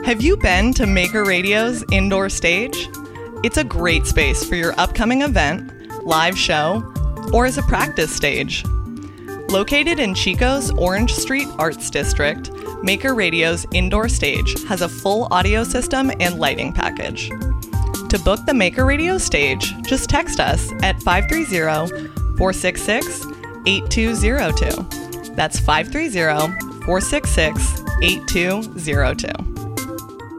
Have you been to Maker Radio's indoor stage? It's a great space for your upcoming event, live show, or as a practice stage. Located in Chico's Orange Street Arts District, Maker Radio's indoor stage has a full audio system and lighting package. To book the Maker Radio stage, just text us at 530-466-8202. That's 530-466-8202.